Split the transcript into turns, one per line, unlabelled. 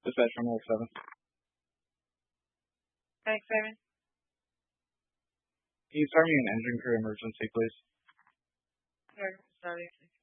Dispatch from X 7.
Thanks, Evan.
Can you start me an engine crew emergency, please?
Sure, sorry.